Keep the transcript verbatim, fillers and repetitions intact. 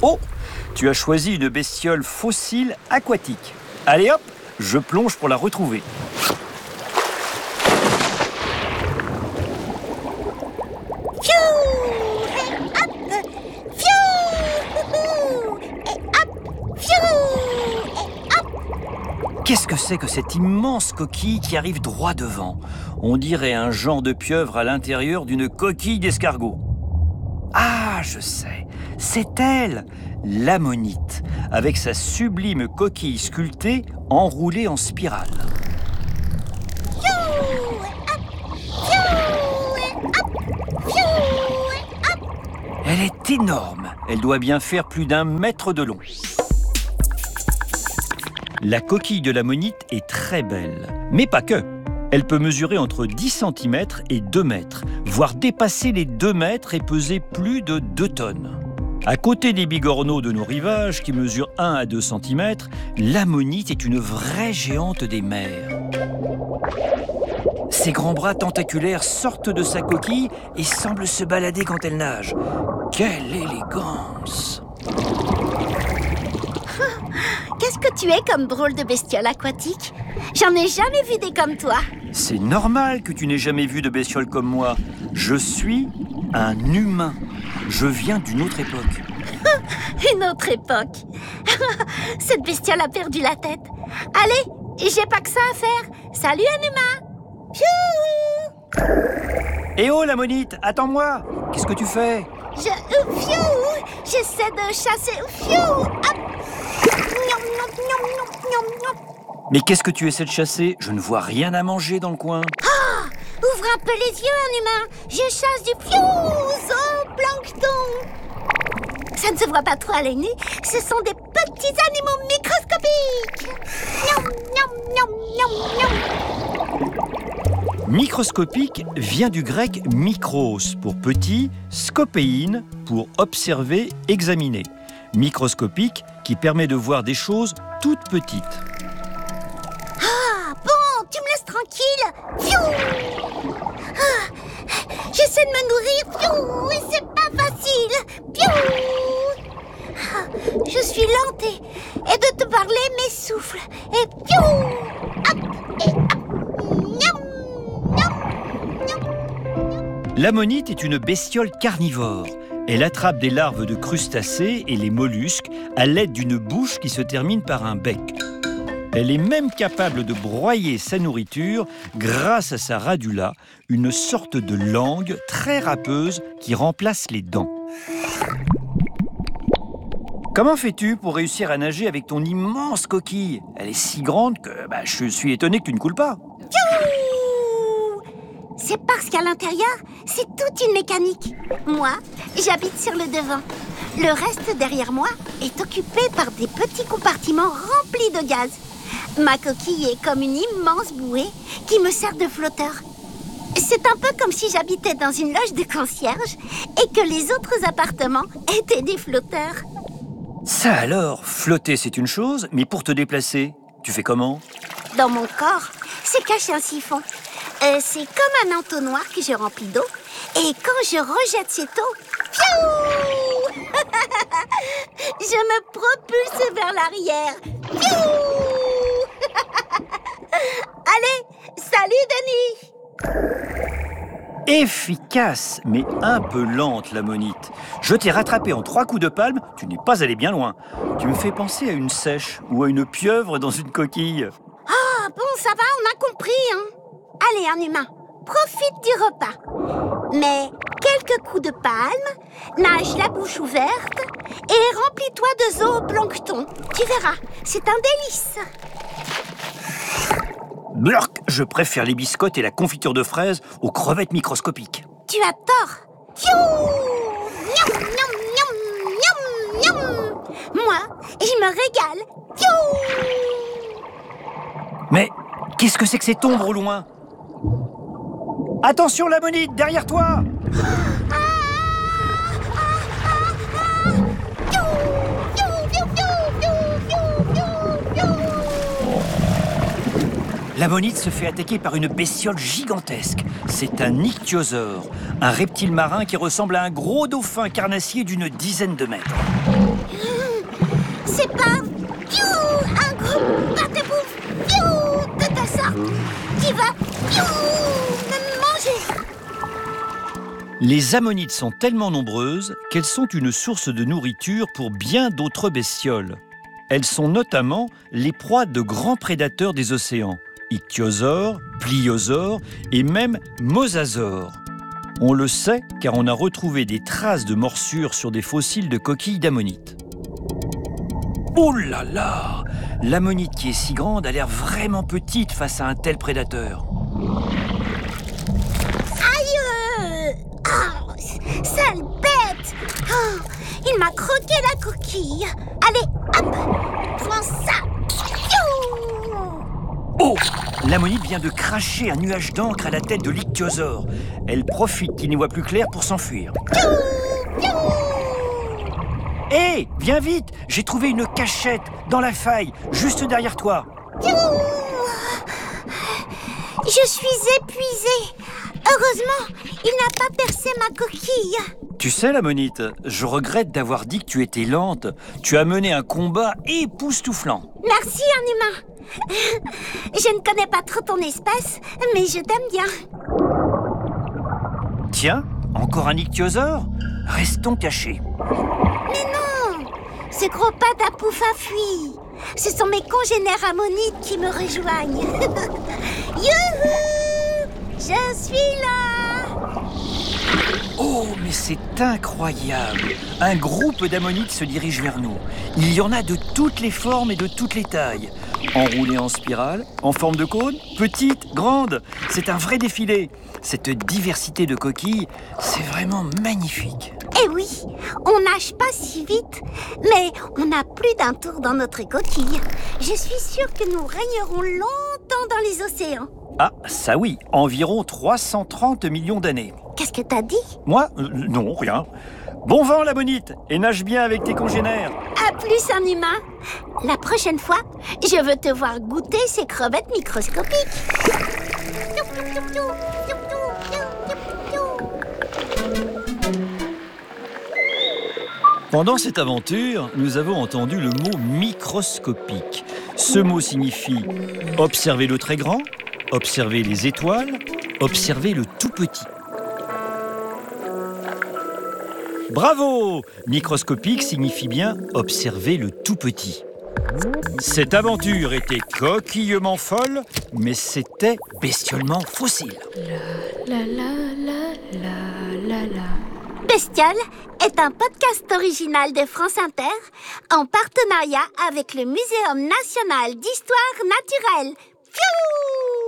Oh, tu as choisi une bestiole fossile aquatique. Allez hop, je plonge pour la retrouver. Qu'est-ce que c'est que cette immense coquille qui arrive droit devant? On dirait un genre de pieuvre à l'intérieur d'une coquille d'escargot. Ah, je sais, c'est elle, l'ammonite, avec sa sublime coquille sculptée enroulée en spirale. Elle est énorme, elle doit bien faire plus d'un mètre de long. La coquille de l'ammonite est très belle, mais pas que. Elle peut mesurer entre dix centimètres et deux mètres, voire dépasser les deux mètres et peser plus de deux tonnes. À côté des bigorneaux de nos rivages, qui mesurent un à deux centimètres, l'ammonite est une vraie géante des mers. Ses grands bras tentaculaires sortent de sa coquille et semblent se balader quand elle nage. Quelle élégance! Qu'est-ce que tu es comme drôle de bestiole aquatique? J'en ai jamais vu des comme toi. C'est normal que tu n'aies jamais vu de bestiole comme moi. Je suis un humain. Je viens d'une autre époque. Une autre époque. Cette bestiole a perdu la tête. Allez, j'ai pas que ça à faire. Salut un humain. Piou! Eh oh l'ammonite, attends-moi. Qu'est-ce que tu fais? Je... euh, Fiou! J'essaie de chasser... Fiou! Hop! Mais qu'est-ce que tu essaies de chasser? Je ne vois rien à manger dans le coin. Ah! Ouvre un peu les yeux, un humain. Je chasse du zooplancton. Ça ne se voit pas trop à l'œil nu. Ce sont des petits animaux microscopiques. Miam, miam, miam, miam, miam. Microscopique vient du grec mikros pour petit, scopéine pour observer, examiner. Microscopique qui permet de voir des choses toutes petites. Ah, bon, tu me laisses tranquille. Fiou! Ah, j'essaie de me nourrir. Fiou! Et c'est pas facile. Fiou! Ah, je suis lente et, et de te parler m'essouffle. Et fiou! Hop! Et hop! Miam! Miam! Miam! L'ammonite est une bestiole carnivore. Elle attrape des larves de crustacés et les mollusques à l'aide d'une bouche qui se termine par un bec. Elle est même capable de broyer sa nourriture grâce à sa radula, une sorte de langue très râpeuse qui remplace les dents. Comment fais-tu pour réussir à nager avec ton immense coquille? Elle est si grande que bah, je suis étonné que tu ne coules pas. C'est parce qu'à l'intérieur, c'est toute une mécanique. Moi, j'habite sur le devant. Le reste derrière moi est occupé par des petits compartiments remplis de gaz. Ma coquille est comme une immense bouée qui me sert de flotteur. C'est un peu comme si j'habitais dans une loge de concierge et que les autres appartements étaient des flotteurs. Ça alors, flotter c'est une chose, mais pour te déplacer, tu fais comment? Dans mon corps, c'est caché un siphon. Euh, c'est comme un entonnoir que je remplis d'eau. Et quand je rejette cette eau, piou je me propulse vers l'arrière. Piou Allez, salut Denis. Efficace, mais un peu lente l'ammonite. Je t'ai rattrapé en trois coups de palme, tu n'es pas allé bien loin. Tu me fais penser à une seiche ou à une pieuvre dans une coquille. Ah bon, ça va, on a compris, hein. Allez, un humain, profite du repas. Mais quelques coups de palme, nage la bouche ouverte et remplis-toi de zooplancton. Tu verras, c'est un délice. Blurk, je préfère les biscottes et la confiture de fraises aux crevettes microscopiques. Tu as tort. Piou Miam, miam, miam, miam, miam. Moi, je me régale. Piou Mais qu'est-ce que c'est que cette ombre au loin? Attention l'ammonite, derrière toi! l'ammonite se fait attaquer par une bestiole gigantesque. C'est un ichthyosaure, un reptile marin qui ressemble à un gros dauphin carnassier d'une dizaine de mètres. C'est pas piou, un gros pâte-bouffe piou, de ta sorte qui va piou, me manger. Les ammonites sont tellement nombreuses qu'elles sont une source de nourriture pour bien d'autres bestioles. Elles sont notamment les proies de grands prédateurs des océans, ichthyosaures, pliosaures et même mosasaures. On le sait car on a retrouvé des traces de morsures sur des fossiles de coquilles d'ammonites. Oh là là! L'ammonite qui est si grande a l'air vraiment petite face à un tel prédateur. Aïe! Oh, sale bête! Oh, il m'a croqué la coquille. Allez, hop! Prends ça! Piou! Oh! L'ammonite vient de cracher un nuage d'encre à la tête de l'ichthyosaure. Elle profite qu'il n'y voit plus clair pour s'enfuir. Piou! Piou! Hé, hey, viens vite! J'ai trouvé une cachette dans la faille, juste derrière toi. Piou! Je suis épuisée. Heureusement, il n'a pas percé ma coquille. Tu sais, l'ammonite, je regrette d'avoir dit que tu étais lente. Tu as mené un combat époustouflant. Merci, un humain. Je ne connais pas trop ton espèce, mais je t'aime bien. Tiens, encore un ichthyosaure? Restons cachés. Mais non! Ce gros pâte à pouf a fui. Ce sont mes congénères ammonites qui me rejoignent. Youhou! Je suis là! Oh, mais c'est incroyable! Un groupe d'ammonites se dirige vers nous. Il y en a de toutes les formes et de toutes les tailles. Enroulées en spirale, en forme de cône, petites, grandes. C'est un vrai défilé. Cette diversité de coquilles, c'est vraiment magnifique. Eh oui, on nage pas si vite, mais on a plus d'un tour dans notre coquille. Je suis sûre que nous régnerons longtemps dans les océans. Ah, ça oui, environ trois cent trente millions d'années. Qu'est-ce que t'as dit? Moi euh, Non, rien. Bon vent, l'ammonite, et nage bien avec tes congénères. À plus, un humain. La prochaine fois, je veux te voir goûter ces crevettes microscopiques. Pendant cette aventure, nous avons entendu le mot microscopique. Ce mot signifie observer le très grand, observer les étoiles, observer le tout petit. Bravo! Microscopique signifie bien observer le tout petit. Cette aventure était coquillement folle, mais c'était bestiolement fossile. La la la la la la. Bestiole est un podcast original de France Inter en partenariat avec le Muséum national d'histoire naturelle. Pfiou!